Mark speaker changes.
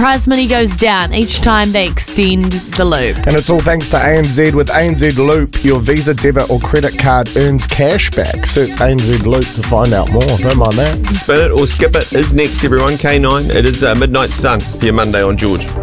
Speaker 1: prize money goes down each time they extend the loop.
Speaker 2: And it's all thanks to ANZ. With ANZ Loop, your Visa debit or credit card earns cash back. Search ANZ Loop to find out more. Don't mind that.
Speaker 3: Spin it or skip it is next, everyone. K9. It is Midnight Sun for your Monday on George.